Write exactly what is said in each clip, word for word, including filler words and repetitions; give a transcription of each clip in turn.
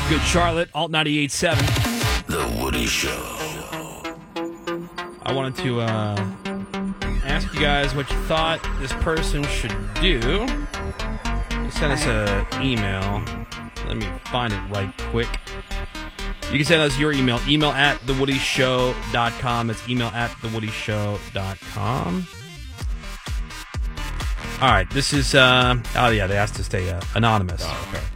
Good Charlotte, Alt ninety-eight point seven. The Woody Show. I wanted to uh, ask you guys what you thought this person should do. They sent us an email. Let me find it right quick. You can send us your email. Email at the woody show dot com. It's email at the woody show dot com. All right, this is, uh, oh yeah, they asked to stay uh, anonymous. Oh, okay.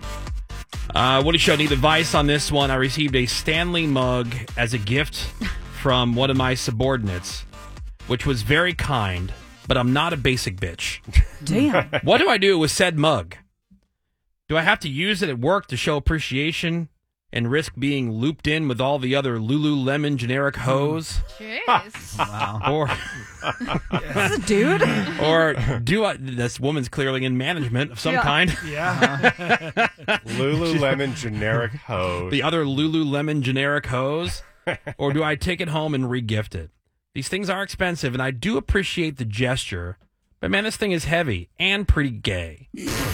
Uh, Woody Show, need advice on this one. I received a Stanley mug as a gift from one of my subordinates, which was very kind, but I'm not a basic bitch. Damn. What do I do with said mug? Do I have to use it at work to show appreciation and risk being looped in with all the other Lululemon generic hoes? Jeez. Wow. Or, This is a dude? or do I? This woman's clearly in management of some Yeah. kind. Yeah. Lululemon generic hose. The other Lululemon generic hose? Or do I take it home and re-gift it? These things are expensive, and I do appreciate the gesture, but man, this thing is heavy and pretty gay.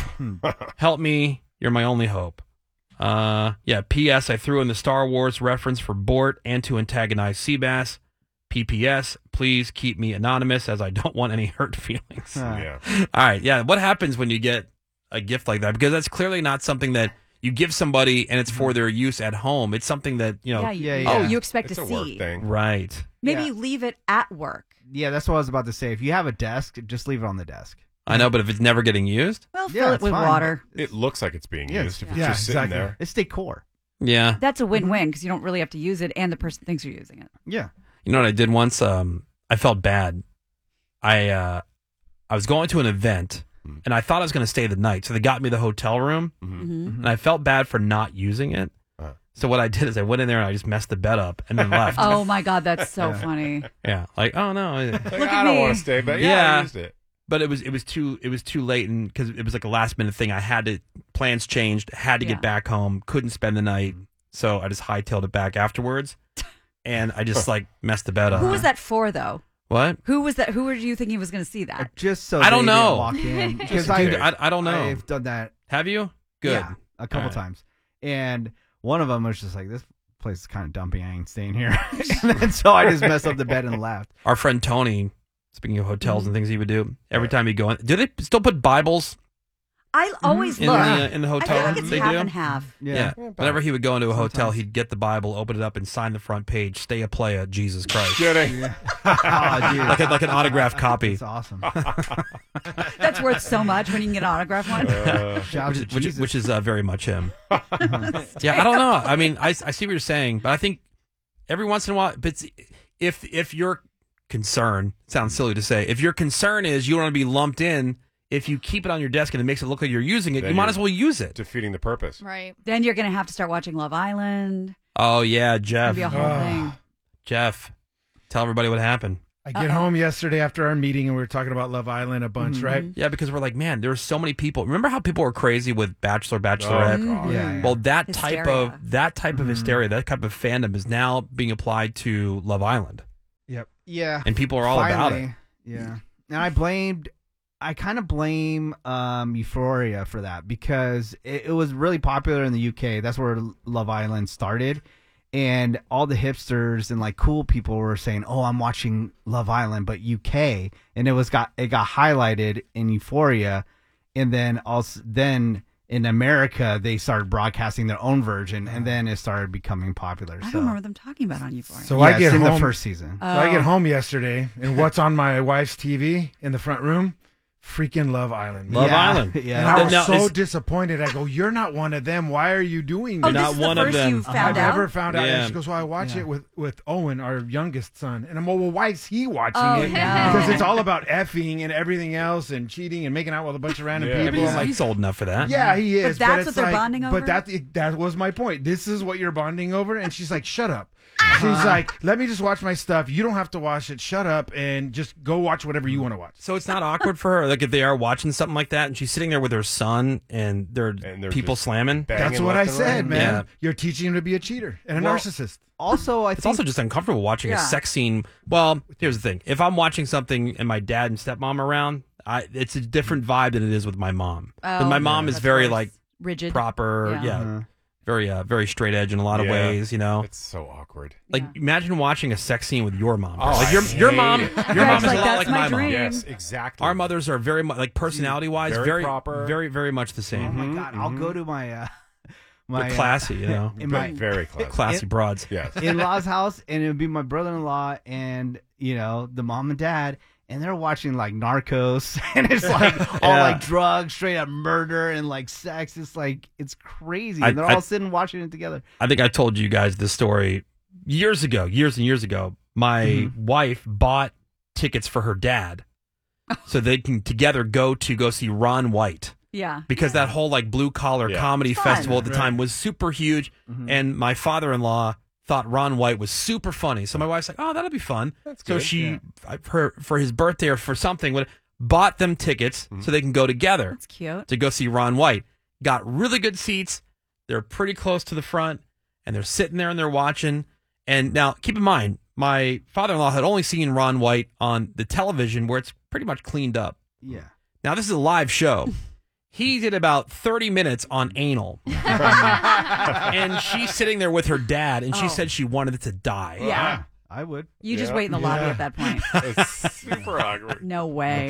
Help me. You're my only hope. Uh, yeah, P S. I threw in the Star Wars reference for Bort and to antagonize Seabass. P P S. Please keep me anonymous as I don't want any hurt feelings. Yeah. All right, yeah. What happens when you get a gift like that? Because that's clearly not something that you give somebody and it's for their use at home. It's something that, you know, Yeah, you, Yeah, oh, yeah. you expect It's to a work see. thing. right. Maybe Yeah. you leave it at work. Yeah, that's what I was about to say. If you have a desk, just leave it on the desk. I know, but if it's never getting used, Well, Yeah, fill it it's with fine. water. It looks like it's being Yeah, used if it's yeah, just sitting exactly. there. It's decor. yeah. That's a win-win because you don't really have to use it and the person thinks you're using it. Yeah. You know what I did once? Um, I felt bad. I uh, I was going to an event, and I thought I was going to stay the night, so they got me the hotel room, Mm-hmm. and I felt bad for not using it. Uh. So what I did is I went in there and I just messed the bed up and then left. Oh, my God. That's so funny. Yeah, like oh no, I- Like, Look I at don't me. want to stay, but yeah, Yeah. I used it. but it was it was too it was too late, and because it was like a last minute thing, I had to plans changed, had to Yeah. get back home, couldn't spend the night, so I just hightailed it back afterwards, and I just like messed the bed up. Who was that for, though? What? Who was that? Who were you thinking was going to see that? Just so I don't they didn't know. walk in. Because Just I, in Dude, I, I don't know. I've done that. Have you? Good. Yeah, a couple All right. times. And one of them was just like, this place is kind of dumpy. I ain't staying here. And then so I just messed up the bed and left. Our friend Tony, speaking of hotels Mm-hmm. and things he would do, every time he'd go in, do they still put Bibles I always in look. the uh, in the I hotel? feel like it's they half do. and half. Yeah. Yeah. Whenever he would go into a hotel, Sometimes. he'd get the Bible, open it up, and sign the front page. Stay a playa, Jesus Christ. Kidding. Oh, dude. like a, like an autographed copy. It's awesome. That's worth so much when you can get an autograph one. Uh, Shout out Which to is, which, is- Jesus. which is uh, very much him. Yeah, I don't know. I mean, I, I see what you're saying, but I think every once in a while, but it's- if if your concern sounds silly to say, if your concern is you don't want to be lumped in, if you keep it on your desk and it makes it look like you're using it, Then you might you're- as well use it. defeating the purpose. Right. Then you're going to have to start watching Love Island. Oh yeah, It'll Jeff. be a whole Ah. thing. Jeff, tell everybody what happened. I get Uh-oh. home yesterday after our meeting and we were talking about Love Island a bunch, Mm-hmm. right? Yeah, because we're like, man, there are so many people. Remember how people were crazy with Bachelor, Bachelorette? Oh, God. Yeah, yeah. Well, that type Hysteria. of that type of hysteria, that type of fandom is now being applied to Love Island, Yep. yeah. and people are all about it. Finally, Yeah. And I blamed, I kind of blame um, Euphoria for that because it, it was really popular in the U K. That's where Love Island started. And all the hipsters and like cool people were saying, "Oh, I'm watching Love Island, but U K," and it was got it got highlighted in Euphoria, and then also then in America they started broadcasting their own version, and then it started becoming popular. I so. don't remember them talking about it on Euphoria. So Yeah, I it's get in home. the first season. So I get Oh. home yesterday, and what's on my wife's T V in the front room? Freaking Love Island. man. Love Yeah, Island. yeah. And I was Now, so is- disappointed. I go, "You're not one of them. Why are you doing Oh, this?" this Not is one the of first them. you I've found out? never found out. Yeah. And she goes, "Well, I watch Yeah. it with, with Owen, our youngest son." And I'm, well, well, why is he watching Oh, it? no. Because it's all about effing and everything else and cheating and making out with a bunch of random Yeah. I people. mean, he's, I'm like, he's old enough for that. yeah, he But is. that's it's what they're like- bonding over? But that that was my point. This is what you're bonding over. And she's like, "Shut up." She's like, "Let me just watch my stuff. You don't have to watch it. Shut up and just go watch whatever you want to watch." So it's not awkward for her, like if they are watching something like that, and she's sitting there with her son, and they're, And they're people just slamming. banging That's what I left and said, right. man. Yeah. You're teaching him to be a cheater and a Well, narcissist. Also, I It's think also just uncomfortable watching Yeah. a sex scene. Well, here's the thing: if I'm watching something and my dad and stepmom are around, I, it's a different vibe than it is with my mom. Oh, But my mom is that's very worse. like rigid. proper, Yeah. yeah. Uh-huh. very, uh, very straight edge in a lot of Yeah. ways. You know, It's so awkward. like Yeah. imagine watching a sex scene with your mom. Oh, like I your your hate mom, it. your Greg's mom is like, a lot "That's like my my mom. dream." Yes, exactly. Our mothers are very much like personality wise, Very very, proper. very, very much the Oh same. my god! I'll go to my uh, my They're uh, classy, you know, in Very, my very classy. classy broads. Yes. in-laws house, and it would be my brother-in-law and you know the mom and dad, and they're watching like Narcos, and it's like all Yeah. like drugs, straight up murder, and like sex. It's like it's crazy. I- and they're I- all sitting watching it together. I think I told you guys this story years ago, years and years ago. My Mm-hmm. wife bought tickets for her dad so they can together go to go see Ron White. Yeah. Because that whole like blue collar Yeah. comedy It's fun. festival at the Right. time was super huge, Mhm. and my father in law thought Ron White was super funny. So my wife's like, "Oh, that'll be fun." That's so good. she, I- for for his birthday or for something, would- bought them tickets Mm-hmm. so they can go together That's cute. to go see Ron White. Got really good seats. They're pretty close to the front, and they're sitting there and they're watching. And now, keep in mind, my father-in-law had only seen Ron White on the television, where it's pretty much cleaned up. Yeah. Now, this is a live show. He did about thirty minutes on anal. And she's sitting there with her dad, and she Oh. said she wanted it to die. Yeah. I would. You just Yeah. wait in the lobby Yeah. at that point. It's super awkward. No way.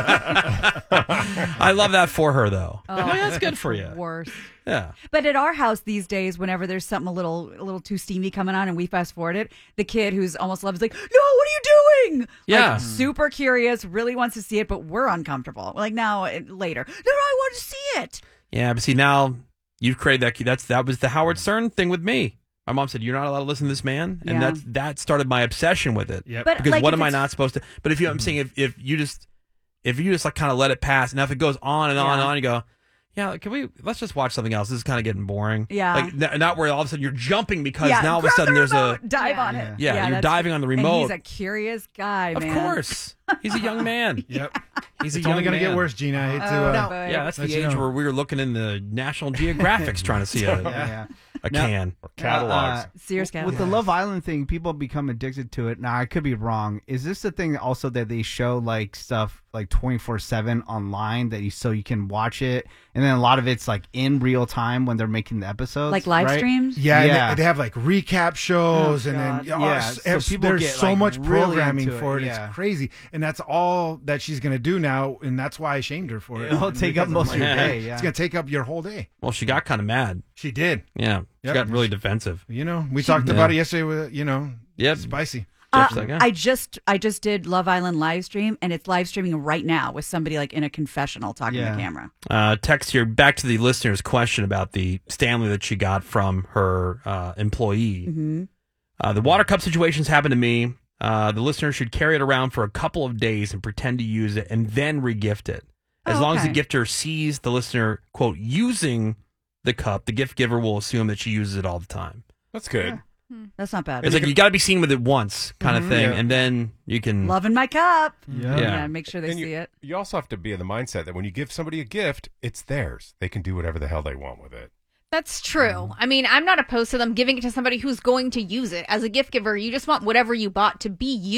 I love that for her, though. Oh, Yeah, that's good for you. Worse. Yeah. But at our house these days, whenever there's something a little a little too steamy coming on and we fast forward it, the kid who's almost eleven is like, "No, what are you doing?" Yeah. Like, super curious, really wants to see it, but we're uncomfortable. We're like, now it- later. No, no, I want to see it. Yeah, but see, now you've created that. That's that was the Howard Stern thing with me. My mom said, "You're not allowed to listen to this man," and Yeah. that's that started my obsession with it. Yep. But Because like, what if am I it's- not supposed to? But if you, I'm saying, if, if you just, if you just like kind of let it pass, now if it goes on and on and Yeah. on, you go, yeah, can we? Let's just watch something else. This is kind of getting boring. Yeah. like n- not where all of a sudden you're jumping because Yeah, now all of a grab sudden the there's a, remote, dive Yeah. on it. Yeah, you're that's- diving on the And remote. he's a curious guy, of man. course, he's a young man. Yep. He's a It's young only gonna man. get worse, Gina. I hate to. Oh, Uh, boy. Yeah, that's Let the you age know. where we were looking in the National Geographics trying to see a, Yeah. yeah. a Now- can. Or catalogs. Uh, Sears With catalog. the Love Island thing, people become addicted to it. Now, I could be wrong. Is this the thing also that they show like stuff like twenty-four seven online that you so you can watch it, and then a lot of it's like in real time when they're making the episodes, Like live right? streams? Yeah, and Yeah. they, they have like recap shows, Oh, and then God. oh, Yeah, s- so s- people there's get, so like, much really programming into it, for it. yeah. It's crazy, and that's all that she's gonna do now, and that's why I shamed her for it. It'll take up Because most I'm of your like, day. Yeah. It's gonna take up your whole day. Well, she got kind of mad. She did. Yeah, she Yep. got really defensive. You know, we talked Yeah. about it yesterday. With you know, Yep. spicy. Uh, Jeff's like, yeah. I just I just did Love Island live stream, and it's live streaming right now with somebody like in a confessional talking Yeah. to camera. Uh, text here back to the listener's question about the Stanley that she got from her uh, employee. Mm-hmm. Uh, the water cup situations happened to me. Uh, the listener should carry it around for a couple of days and pretend to use it and then regift it. As Oh, long as the okay. gifter sees the listener, quote, using the cup, the gift giver will assume that she uses it all the time. That's good. That's not bad. It's like you got to be seen with it once kind of thing, Yeah. and then you can. Loving my cup. Yeah. Yeah. Make sure they And see you, it. you also have to be in the mindset that when you give somebody a gift, it's theirs. They can do whatever the hell they want with it. That's true. I mean, I'm not opposed to them giving it to somebody who's going to use it. As a gift giver, you just want whatever you bought to be used.